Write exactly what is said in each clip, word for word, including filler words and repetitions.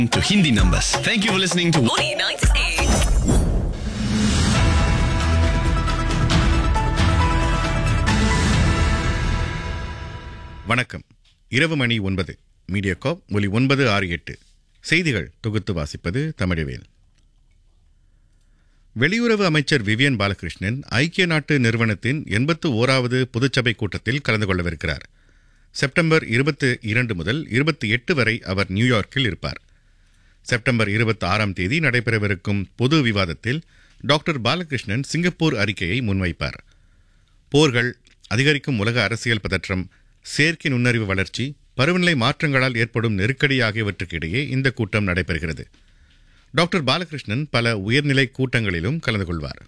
To Hindi numbers. Thank you for listening to Morning ninety-eight. வணக்கம். இரவு மணி ஒன்பது. Mediacorp ஒலி ஒன்பது ஆறு எட்டு. செய்திகள் தொகுத்து வாசிப்பது தமிழவேல். வெளியுறவு அமைச்சர் விவியன் பாலகிருஷ்ணன் ஐக்கிய நாட்டு நிறுவனத்தின் எண்பத்து ஓராவது பொதுச்சபை கூட்டத்தில் கலந்து கொள்ளவிருக்கிறார். செப்டம்பர் இருபத்தி இரண்டு முதல் இருபத்தி எட்டு வரை அவர் நியூயார்க்கில் இருப்பார். செப்டம்பர் இருபத்தி ஆறாம் தேதி நடைபெறவிருக்கும் பொது விவாதத்தில் டாக்டர் பாலகிருஷ்ணன் சிங்கப்பூர் அறிக்கையை முன்வைப்பார். போர்கள், அதிகரிக்கும் உலக அரசியல் பதற்றம், செயற்கை நுண்ணறிவு வளர்ச்சி, பருவநிலை மாற்றங்களால் ஏற்படும் நெருக்கடி ஆகியவற்றுக்கு இடையே இந்த கூட்டம் நடைபெறுகிறது. டாக்டர் பாலகிருஷ்ணன் பல உயர்நிலை கூட்டங்களிலும் கலந்து கொள்வார்.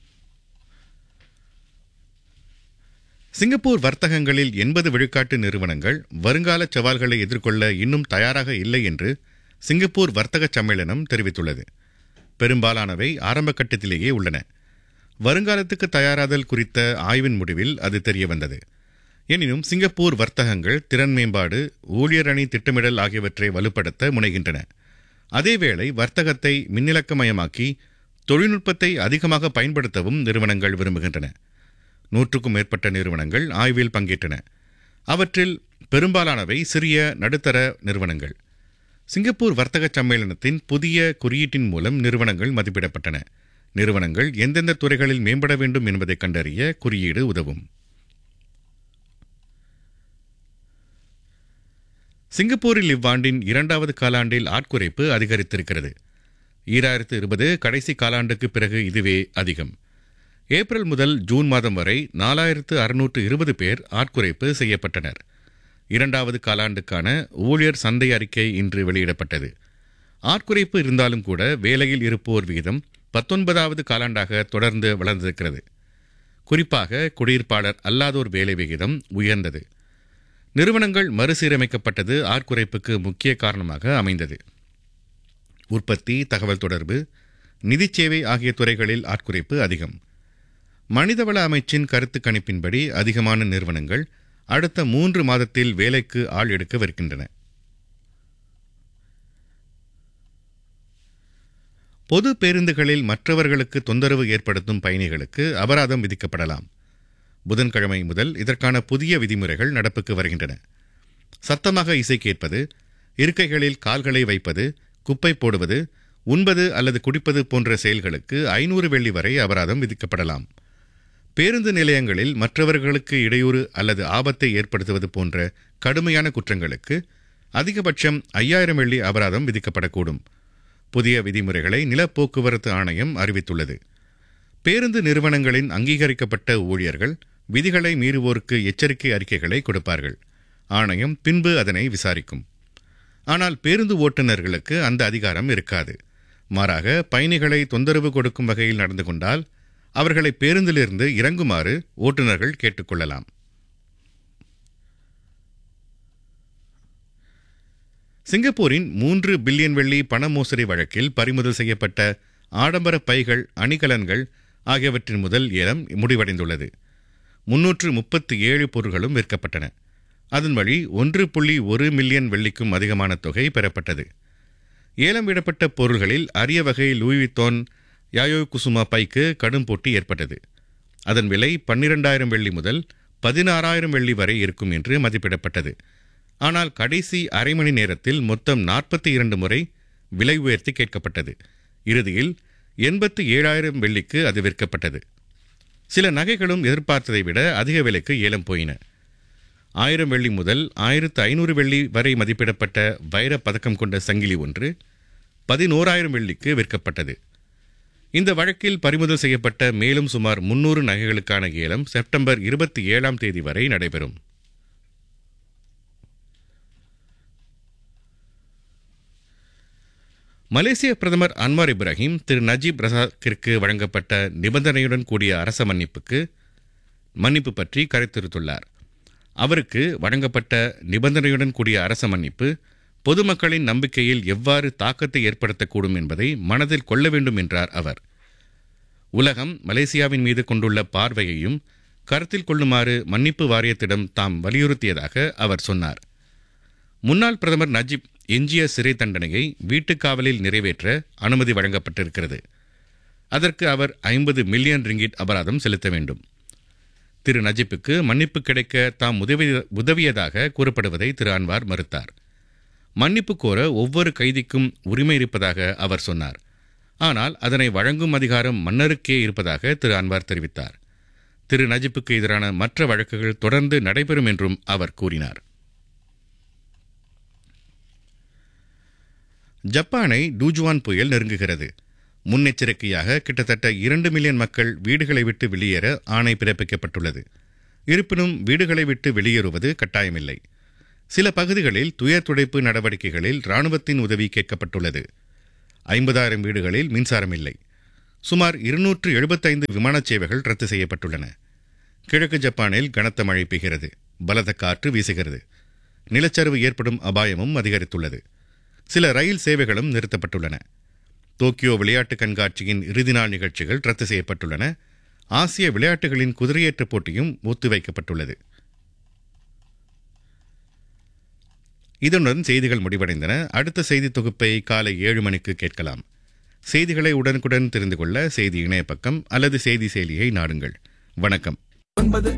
சிங்கப்பூர் வர்த்தகங்களில் எண்பது விழுக்காட்டு நிறுவனங்கள் வருங்கால சவால்களை எதிர்கொள்ள இன்னும் தயாராக இல்லை என்று சிங்கப்பூர் வர்த்தக சம்மேளனம் தெரிவித்துள்ளது. பெரும்பாலானவை ஆரம்ப கட்டத்திலேயே உள்ளன. வருங்காலத்துக்கு தயாராதல் குறித்த ஆய்வின் முடிவில் அது தெரியவந்தது. எனினும் சிங்கப்பூர் வர்த்தகங்கள் திறன் மேம்பாடு, ஊழியர் அணி திட்டமிடல் ஆகியவற்றை வலுப்படுத்த முனைகின்றன. அதேவேளை வர்த்தகத்தை மின்னிலக்கமயமாக்கி தொழில்நுட்பத்தை அதிகமாக பயன்படுத்தவும் நிறுவனங்கள் விரும்புகின்றன. நூற்றுக்கும் மேற்பட்ட நிறுவனங்கள் ஆய்வில் பங்கேற்றன. அவற்றில் பெரும்பாலானவை சிறிய நடுத்தர நிறுவனங்கள். சிங்கப்பூர் வர்த்தக சம்மேளனத்தின் புதிய குறியீட்டின் மூலம் நிறுவனங்கள் மதிப்பிடப்பட்டன. நிறுவனங்கள் எந்தெந்த துறைகளில் மேம்பட வேண்டும் என்பதை கண்டறிய குறியீடு உதவும். சிங்கப்பூரில் இவ்வாண்டின் இரண்டாவது காலாண்டில் ஆட்குறைப்பு அதிகரித்திருக்கிறது. ஈராயிரத்து இருபது கடைசி காலாண்டுக்கு பிறகு இதுவே அதிகம். ஏப்ரல் முதல் ஜூன் மாதம் வரை நாலாயிரத்து அறுநூற்று இருபது பேர் ஆட்குறைப்பு செய்யப்பட்டனர். இரண்டாவது காலாண்டுக்கான ஊழியர் சந்தை அறிக்கை இன்று வெளியிடப்பட்டது. ஆட்குறைப்பு இருந்தாலும் கூட வேலையில் இருப்போர் விகிதம் பத்தொன்பதாவது காலாண்டாக தொடர்ந்து வளர்ந்திருக்கிறது. குறிப்பாக குடியிருப்பாளர் அல்லாதோர் வேலை விகிதம் உயர்ந்தது. நிறுவனங்கள் மறுசீரமைக்கப்பட்டது ஆட்குறைப்புக்கு முக்கிய காரணமாக அமைந்தது. உற்பத்தி, தகவல் தொடர்பு, நிதிச் சேவை ஆகிய துறைகளில் ஆட்குறைப்பு அதிகம். மனிதவள அமைச்சின் கருத்து கணிப்பின்படி அதிகமான நிறுவனங்கள் அடுத்த மூன்று மாதத்தில் வேலைக்கு ஆள் எடுக்கவிருக்கின்றன. பொது பேருந்துகளில் மற்றவர்களுக்கு தொந்தரவு ஏற்படுத்தும் பயணிகளுக்கு அபராதம் விதிக்கப்படலாம். புதன்கிழமை முதல் இதற்கான புதிய விதிமுறைகள் நடப்புக்கு வருகின்றன. சத்தமாக இசை கேட்பது, இருக்கைகளில் கால்களை வைப்பது, குப்பை போடுவது, உண்பது அல்லது குடிப்பது போன்ற செயல்களுக்கு ஐநூறு வெள்ளி வரை அபராதம் விதிக்கப்படலாம். பேருந்து நிலையங்களில் மற்றவர்களுக்கு இடையூறு அல்லது ஆபத்தை ஏற்படுத்துவது போன்ற கடுமையான குற்றங்களுக்கு அதிகபட்சம் ஐயாயிரம் வெள்ளி அபராதம் விதிக்கப்படக்கூடும். புதிய விதிமுறைகளை நிலப்போக்குவரத்து ஆணையம் அறிவித்துள்ளது. பேருந்து நிறுவனங்களின் அங்கீகரிக்கப்பட்ட ஊழியர்கள் விதிகளை மீறுவோருக்கு எச்சரிக்கை அறிக்கைகளை கொடுப்பார்கள். ஆணையம் பின்பு அதனை விசாரிக்கும். ஆனால் பேருந்து ஓட்டுநர்களுக்கு அந்த அதிகாரம் இருக்காது. மாறாக பயணிகளை தொந்தரவு கொடுக்கும் வகையில் நடந்து கொண்டால் அவர்களை பேருந்திலிருந்து இறங்குமாறு ஓட்டுநர்கள் கேட்டுக்கொள்ளலாம். சிங்கப்பூரின் மூன்று பில்லியன் வெள்ளி பண மோசடி வழக்கில் பறிமுதல் செய்யப்பட்ட ஆடம்பர பைகள், அணிகலன்கள் ஆகியவற்றின் முதல் ஏலம் முடிவடைந்துள்ளது. முன்னூற்று முப்பத்தி ஏழு பொருட்களும் விற்கப்பட்டன. அதன் வழி ஒன்று புள்ளி ஒரு மில்லியன் வெள்ளிக்கும் அதிகமான தொகை பெறப்பட்டது. ஏலம் விடப்பட்ட பொருள்களில் அரிய வகை லூயி வித்தோன் யாயோ குசுமா பைக்கு கடும் போட்டி ஏற்பட்டது. அதன் விலை பன்னிரண்டாயிரம் வெள்ளி முதல் பதினாறாயிரம் வெள்ளி வரை இருக்கும் என்று மதிப்பிடப்பட்டது. ஆனால் கடைசி அரை மணி நேரத்தில் மொத்தம் நாற்பத்தி இரண்டு முறை விலை உயர்த்தி கேட்கப்பட்டது. இறுதியில் எண்பத்தி ஏழாயிரம் வெள்ளிக்கு அது விற்கப்பட்டது. சில நகைகளும் எதிர்பார்த்ததை விட அதிக விலைக்கு ஏலம் போயின. ஆயிரம் வெள்ளி முதல் ஆயிரத்து ஐநூறு வெள்ளி வரை மதிப்பிடப்பட்ட வைர பதக்கம் கொண்ட சங்கிலி ஒன்று பதினோராயிரம் வெள்ளிக்கு விற்கப்பட்டது. இந்த வழக்கில் பறிமுதல் செய்யப்பட்ட மேலும் சுமார் முன்னூறு நகைகளுக்கான ஏலம் செப்டம்பர் இருபத்தி ஏழாம் தேதி வரை நடைபெறும். மலேசிய பிரதமர் அன்வார் இப்ராஹிம் திரு நஜீப் ரசாக்கிற்கு வழங்கப்பட்ட நிபந்தனையுடன் கூடிய அரச மன்னிப்புக்கு மன்னிப்பு பற்றி கருத்துரைத்துள்ளார். அவருக்கு வழங்கப்பட்ட நிபந்தனையுடன் கூடிய அரச மன்னிப்பு பொதுமக்களின் நம்பிக்கையில் எவ்வாறு தாக்கத்தை ஏற்படுத்தக்கூடும் என்பதை மனதில் கொள்ள வேண்டும் என்றார் அவர். உலகம் மலேசியாவின் மீது கொண்டுள்ள பார்வையையும் கருத்தில் கொள்ளுமாறு மன்னிப்பு வாரியத்திடம் தாம் வலியுறுத்தியதாக அவர் சொன்னார். முன்னாள் பிரதமர் நஜீப் எஞ்சிய சிறை தண்டனையை வீட்டுக் காவலில் நிறைவேற்ற அனுமதி வழங்கப்பட்டிருக்கிறது. அதற்கு அவர் ஐம்பது மில்லியன் ரிங்கிட் அபராதம் செலுத்த வேண்டும். திரு நஜிப்புக்கு மன்னிப்பு கிடைக்க தாம் உதவி உதவியதாக கூறப்படுவதை திரு அன்வார் மறுத்தார். மன்னிப்பு கோர ஒவ்வொரு கைதிக்கும் உரிமை இருப்பதாக அவர் சொன்னார். ஆனால் அதனை வழங்கும் அதிகாரம் மன்னருக்கே இருப்பதாக திரு அன்வார் தெரிவித்தார். திரு நஜிப்புக்கு எதிரான மற்ற வழக்குகள் தொடர்ந்து நடைபெறும் என்றும் அவர் கூறினார். ஜப்பானை டூஜுவான் புயல் நெருங்குகிறது. முன்னெச்சரிக்கையாக கிட்டத்தட்ட இரண்டு மில்லியன் மக்கள் வீடுகளை விட்டு வெளியேற ஆணை பிறப்பிக்கப்பட்டுள்ளது. இருப்பினும் வீடுகளை விட்டு வெளியேறுவது கட்டாயமில்லை. சில பகுதிகளில் துயர் துடைப்பு நடவடிக்கைகளில் இராணுவத்தின் உதவி கேட்கப்பட்டுள்ளது. ஐம்பதாயிரம் வீடுகளில் மின்சாரம் இல்லை. சுமார் இருநூற்று எழுபத்தைந்து விமான சேவைகள் ரத்து செய்யப்பட்டுள்ளன. கிழக்கு ஜப்பானில் கனத்த மழை பெய்கிறது. பலத்த காற்று வீசுகிறது. நிலச்சரிவு ஏற்படும் அபாயமும் அதிகரித்துள்ளது. சில ரயில் சேவைகளும் நிறுத்தப்பட்டுள்ளன. டோக்கியோ விளையாட்டு கண்காட்சியின் இறுதி நாள் நிகழ்ச்சிகள் ரத்து செய்யப்பட்டுள்ளன. ஆசிய விளையாட்டுகளின் குதிரையேற்ற போட்டியும் ஒத்திவைக்கப்பட்டுள்ளது. இதனுடன் செய்திகள் முடிவடைந்தன. அடுத்த செய்தி தொகுப்பை காலை ஏழு மணிக்கு கேட்கலாம். செய்திகளை உடனுக்குடன் தெரிந்து கொள்ள செய்தி இணைய பக்கம் அல்லது செய்தி செயலியை நாடுங்கள். வணக்கம். ஒன்பது